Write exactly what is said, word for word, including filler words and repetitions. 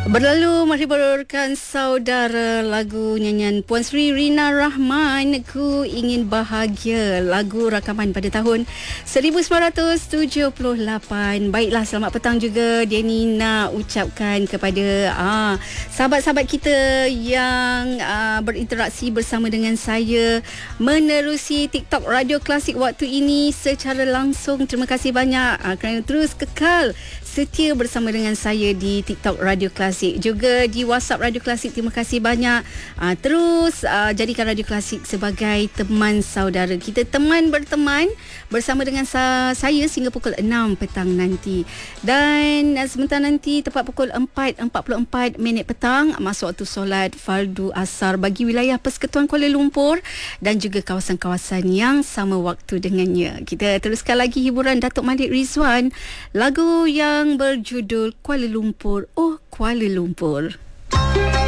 Berlalu menghiburkan saudara lagu nyanyian Puan Sri Rina Rahman, Ku Ingin Bahagia, lagu rakaman pada tahun seribu sembilan ratus tujuh puluh lapan. Baiklah, selamat petang juga Denny nak ucapkan kepada ah, sahabat-sahabat kita yang ah, berinteraksi bersama dengan saya menerusi TikTok Radio Klasik waktu ini secara langsung. Terima kasih banyak ah, kerana terus kekal setia bersama dengan saya di TikTok Radio Klasik, juga di WhatsApp Radio Klasik. Terima kasih banyak. Uh, terus uh, jadikan Radio Klasik sebagai teman saudara kita, teman berteman bersama dengan sa- saya sehingga pukul enam petang nanti. Dan uh, sebentar nanti tepat pukul empat empat puluh empat minit petang masuk waktu solat fardu asar bagi wilayah Persekutuan Kuala Lumpur dan juga kawasan-kawasan yang sama waktu dengannya. Kita teruskan lagi hiburan Datuk Malik Rizwan, lagu yang berjudul Kuala Lumpur, Oh Kuala Lumpur.